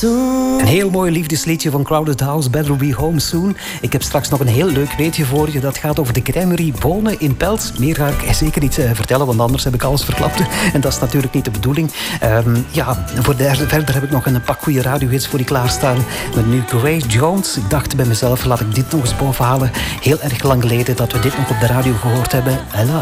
Een heel mooi liefdesliedje van Crowded House, Better Be Home Soon. Ik heb straks nog een heel leuk weetje voor je. Dat gaat over de crèmerie Bonen in Pels. Meer ga ik zeker niet vertellen, want anders heb ik alles verklapt. En dat is natuurlijk niet de bedoeling. Verder heb ik nog een pak goede radiohits voor die klaarstaan. Met nu Grace Jones. Ik dacht bij mezelf, laat ik dit nog eens bovenhalen. Heel erg lang geleden dat we dit nog op de radio gehoord hebben. Ella.